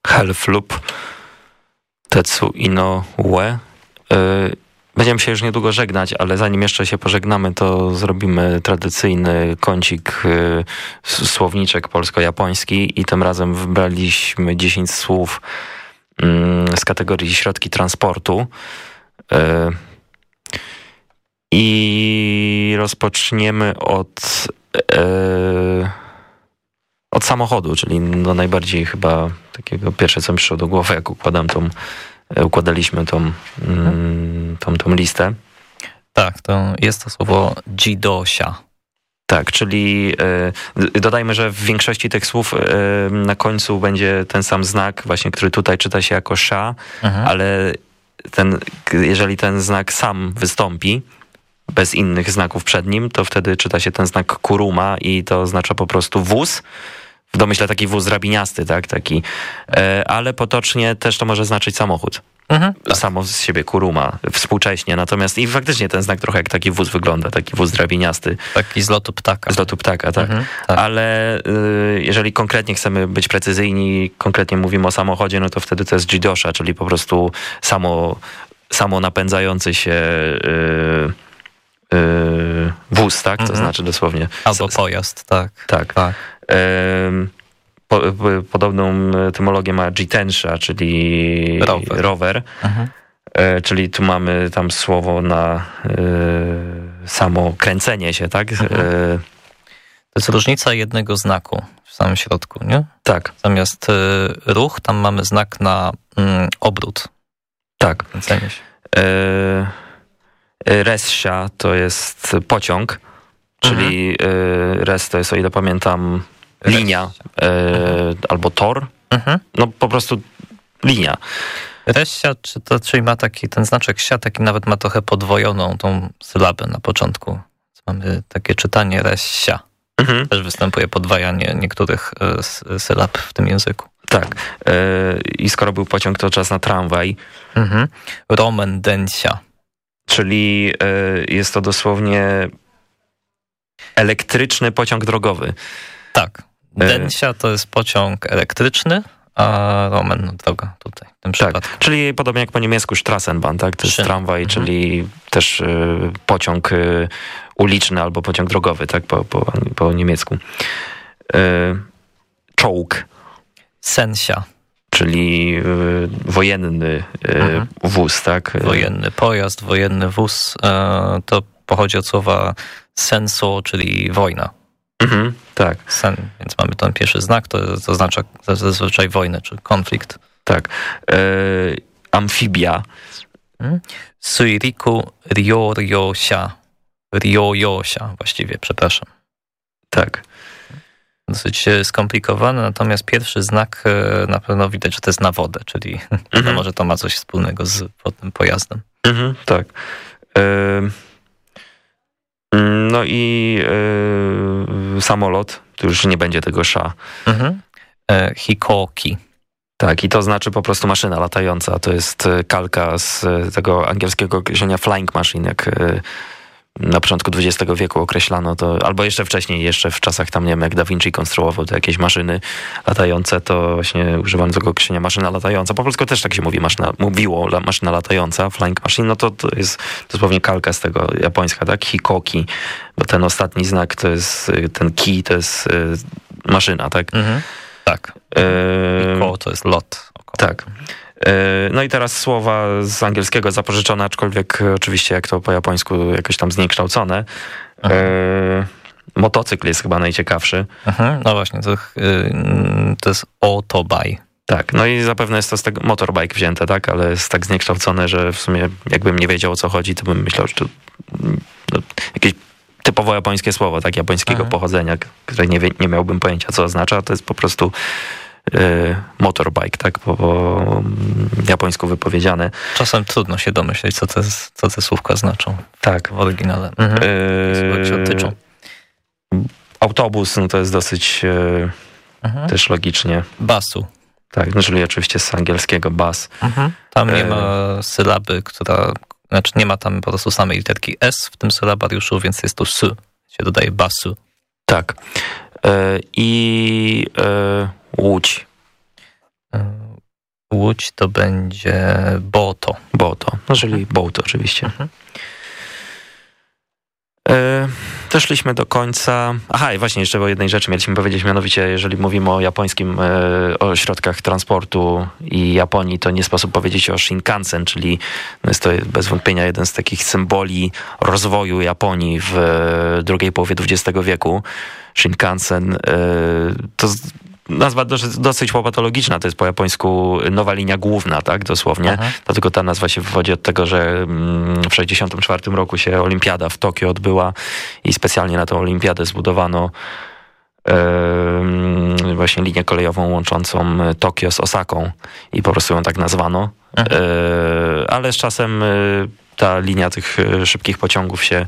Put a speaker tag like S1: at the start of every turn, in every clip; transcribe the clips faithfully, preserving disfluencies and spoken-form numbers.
S1: Helflup, Tetsu Ino Ue. Będziemy się już niedługo żegnać, ale zanim jeszcze się pożegnamy, to zrobimy tradycyjny kącik słowniczek polsko-japoński i tym razem wybraliśmy dziesięć słów z kategorii środki transportu. I rozpoczniemy od od samochodu, czyli no najbardziej chyba takiego pierwsze, co mi przyszło do głowy, jak układam tą, układaliśmy tą, hmm. tą, tą listę.
S2: Tak, to jest to słowo jidosia.
S1: Tak, czyli y, dodajmy, że w większości tych słów y, na końcu będzie ten sam znak, właśnie, który tutaj czyta się jako sha, mhm. ale ten, jeżeli ten znak sam wystąpi, bez innych znaków przed nim, to wtedy czyta się ten znak kuruma i to oznacza po prostu wóz. W domyśle taki wóz drabiniasty, tak? Taki, e, ale potocznie też to może znaczyć samochód. Mhm, tak. Samo z siebie kuruma, współcześnie. Natomiast i faktycznie ten znak trochę jak taki wóz wygląda, taki wóz drabiniasty.
S2: Taki z lotu ptaka.
S1: Z lotu ptaka, tak. Mhm, tak. Ale y, jeżeli konkretnie chcemy być precyzyjni, konkretnie mówimy o samochodzie, no to wtedy to jest jidosha, czyli po prostu samo, samo napędzający się y, y, wóz, tak? To mhm. znaczy dosłownie...
S2: Albo pojazd, tak.
S1: Tak. tak. Y, Po, podobną etymologię ma jitensha, czyli rower, rower mhm. e, czyli tu mamy tam słowo na e, samo kręcenie się, tak? Mhm. E,
S2: to jest różnica jednego znaku w samym środku, nie?
S1: Tak.
S2: Zamiast e, ruch, tam mamy znak na mm, obrót.
S1: Tak.
S2: Kręcenie się.
S1: E, ressia to jest pociąg, czyli mhm. e, res to jest, o ile pamiętam, linia e, mhm. albo tor. Mhm. No po prostu linia.
S2: Ressia, czy to, czyli ma taki ten znaczek sia, taki nawet ma trochę podwojoną tą sylabę na początku. Mamy takie czytanie ressia. Mhm. Też występuje podwajanie niektórych e, sylab w tym języku.
S1: Tak. E, I skoro był pociąg, to czas na tramwaj.
S2: Mhm. Romen densia.
S1: Czyli e, jest to dosłownie elektryczny pociąg drogowy.
S2: Tak. Densia to jest pociąg elektryczny, a romen no, droga tutaj w tym przypadku.
S1: Tak, czyli podobnie jak po niemiecku Strassenbahn, tak? To jest Szyn. tramwaj, mhm. czyli też y, pociąg y, uliczny albo pociąg drogowy, tak? Po, po, po niemiecku. Y, czołg.
S2: Sensia.
S1: Czyli y, wojenny y, mhm. wóz, tak?
S2: Wojenny pojazd, wojenny wóz. Y, to pochodzi od słowa senso, czyli wojna.
S1: Mhm, tak.
S2: Sen, więc mamy ten pierwszy znak, to, to oznacza zazwyczaj wojnę, czy konflikt.
S1: Tak. E, amfibia.
S2: Hmm? Suiriku ryoryosia. Ryoyosia właściwie, przepraszam.
S1: Tak.
S2: Dosyć skomplikowane, natomiast pierwszy znak na pewno widać, że to jest na wodę, czyli mhm. może to ma coś wspólnego z wodnym pojazdem.
S1: Mhm, tak. E... No i yy, samolot, tu już nie będzie tego sha. Mhm.
S2: E, hikoki.
S1: Tak, i to znaczy po prostu maszyna latająca. To jest kalka z tego angielskiego określenia flying machine, jak yy, na początku dwudziestego wieku określano to, albo jeszcze wcześniej, jeszcze w czasach tam, nie wiem, jak Da Vinci konstruował te jakieś maszyny latające, to właśnie używano tego określenia maszyna latająca. Po polsku też tak się mówi, maszyna, mówiło maszyna latająca, flying machine, no to, to jest dosłownie kalka z tego japońska, tak? Hikoki, bo ten ostatni znak to jest, ten ki to jest y, maszyna, tak?
S2: Mhm. Tak.
S1: Y,
S2: Hiko to jest lot.
S1: Tak. No i teraz słowa z angielskiego zapożyczone, aczkolwiek oczywiście jak to po japońsku jakoś tam zniekształcone. Aha. Motocykl jest chyba najciekawszy.
S2: Aha, no właśnie, to, to jest otobaj.
S1: Tak, no i zapewne jest to z tego motorbike wzięte, tak, ale jest tak zniekształcone, że w sumie jakbym nie wiedział, o co chodzi, to bym myślał, że to no, jakieś typowo japońskie słowo, tak, japońskiego Aha. pochodzenia, które nie, nie miałbym pojęcia, co oznacza. To jest po prostu motorbike, tak, po, po japońsku wypowiedziane.
S2: Czasem trudno się domyśleć, co te, co te słówka znaczą.
S1: Tak.
S2: W oryginale. Mhm. Yy, się odtyczą.
S1: Autobus, no to jest dosyć mhm. też logicznie.
S2: Basu.
S1: Tak, no czyli oczywiście z angielskiego bus.
S2: Mhm. Tam nie ma sylaby, która, znaczy nie ma tam po prostu samej literki S w tym sylabariuszu, więc jest tu S, się dodaje basu.
S1: Tak. Yy, I yy, Łódź.
S2: być, to będzie Boto.
S1: Boto, no czyli Boto oczywiście. Mhm. E, doszliśmy do końca. Aha, i właśnie jeszcze o jednej rzeczy mieliśmy powiedzieć, mianowicie jeżeli mówimy o japońskim, e, o środkach transportu i Japonii, to nie sposób powiedzieć o Shinkansen, czyli no jest to bez wątpienia jeden z takich symboli rozwoju Japonii w drugiej połowie dwudziestego wieku. Shinkansen e, to nazwa dosyć, dosyć łopatologiczna, to jest po japońsku nowa linia główna, tak, dosłownie. Aha. Dlatego ta nazwa się wywodzi od tego, że w sześćdziesiątym czwartym roku się olimpiada w Tokio odbyła i specjalnie na tę olimpiadę zbudowano e, właśnie linię kolejową łączącą Tokio z Osaką i po prostu ją tak nazwano. E, ale z czasem ta linia tych szybkich pociągów się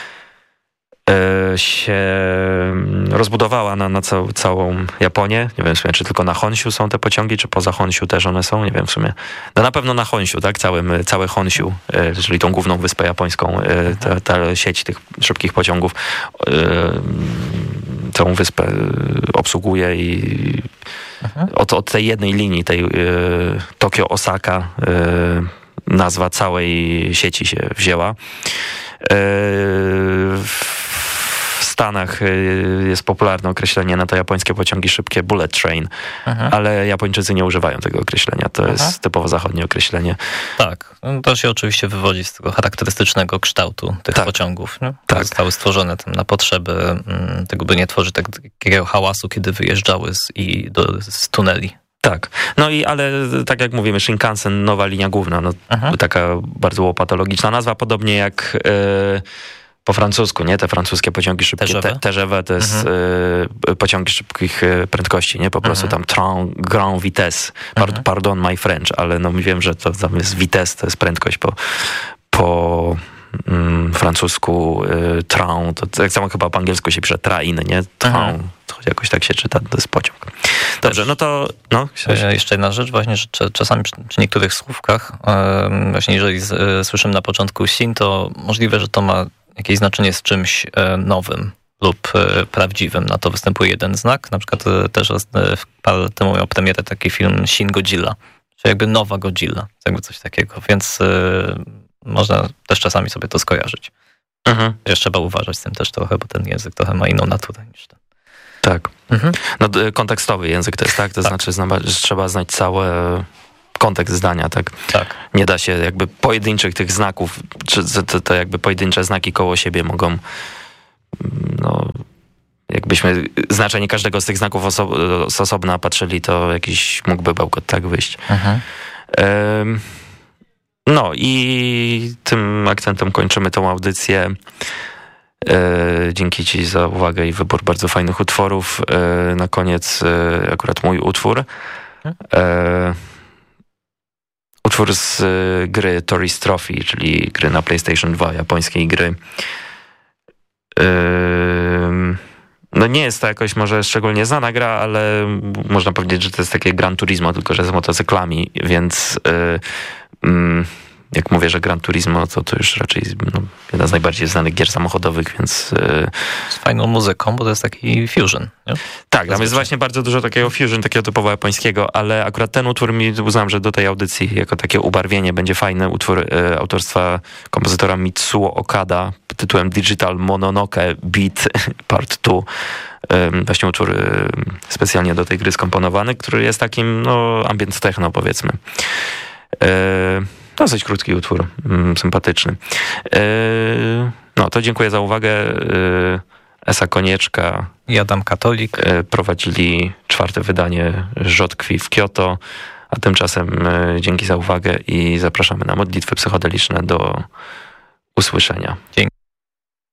S1: się rozbudowała na, na cał, całą Japonię. Nie wiem w sumie, czy tylko na Honshu są te pociągi, czy poza Honshu też one są. Nie wiem w sumie. No na pewno na Honshu, tak? Całym, całe Honshu, czyli tą główną wyspę japońską, ta, ta sieć tych szybkich pociągów całą wyspę obsługuje i od, od tej jednej linii, tej Tokio-Osaka nazwa całej sieci się wzięła. W Stanach jest popularne określenie na te japońskie pociągi szybkie bullet train, Aha. ale Japończycy nie używają tego określenia. To Aha. jest typowo zachodnie określenie.
S2: Tak, to się oczywiście wywodzi z tego charakterystycznego kształtu tych tak. pociągów. Nie? Tak. Zostały stworzone tam na potrzeby tego, by nie tworzyć takiego hałasu, kiedy wyjeżdżały z, i do, z tuneli.
S1: Tak, no i ale tak jak mówimy, Shinkansen, nowa linia główna, no, taka bardzo łopatologiczna nazwa, podobnie jak e, po francusku, nie? Te francuskie pociągi szybkie, T G V to jest mhm. e, pociągi szybkich prędkości, nie? Po prostu mhm. tam train grand vitesse, mhm. pardon my French, ale no wiem, że to tam jest vitesse, to jest prędkość po, po mm, francusku, y, train, to tak samo chyba po angielsku się pisze train, nie? Train, mhm. to jakoś tak się czyta, to jest pociąg. Dobrze, no to... No,
S2: jeszcze jedna rzecz właśnie, że czasami przy niektórych słówkach, właśnie jeżeli słyszymy na początku sin, to możliwe, że to ma jakieś znaczenie z czymś nowym lub prawdziwym. Na to występuje jeden znak. Na przykład też parę lat temu miał premierę taki film Shin Godzilla, czyli jakby nowa Godzilla, jakby coś takiego, więc można też czasami sobie to skojarzyć. Mhm. Jeszcze trzeba uważać z tym też trochę, bo ten język trochę ma inną naturę niż ten.
S1: Tak. Mhm. No, kontekstowy język to jest, tak? To tak. znaczy, że trzeba znać cały kontekst zdania, tak?
S2: Tak.
S1: Nie da się jakby pojedynczych tych znaków, czy to, to jakby pojedyncze znaki koło siebie mogą, no, jakbyśmy znaczenie każdego z tych znaków oso- z osobna patrzyli, to jakiś mógłby bełkot tak wyjść. Mhm. Um, no i tym akcentem kończymy tą audycję. E, dzięki ci za uwagę i wybór bardzo fajnych utworów. E, na koniec e, akurat mój utwór. E, utwór z e, gry Tori's Trophy, czyli gry na PlayStation dwa, japońskiej gry. E, no nie jest to jakoś może szczególnie znana gra, ale można powiedzieć, że to jest takie Gran Turismo, tylko że z motocyklami, więc e, mm, jak mówię, że Gran Turismo, to to już raczej no, jedna z najbardziej znanych gier samochodowych, więc... Yy...
S2: Z fajną muzyką, bo to jest taki fusion, nie?
S1: Tak, tam jest właśnie bardzo dużo takiego fusion, takiego typowo japońskiego, ale akurat ten utwór mi uznałem, że do tej audycji jako takie ubarwienie będzie fajny. Utwór yy, autorstwa kompozytora Mitsuo Okada pod tytułem Digital Mononoke Beat Part dwa. Yy, właśnie utwór yy, specjalnie do tej gry skomponowany, który jest takim, no, ambient techno, powiedzmy. Yy, Dosyć krótki utwór, mm, sympatyczny. Yy, no to dziękuję za uwagę. Yy, Esa Konieczka
S2: i Adam Katolik
S1: yy, prowadzili czwarte wydanie Rzodkwi w Kyoto, a tymczasem yy, dzięki za uwagę i zapraszamy na modlitwy psychodeliczne. Do usłyszenia.
S2: Dzięki.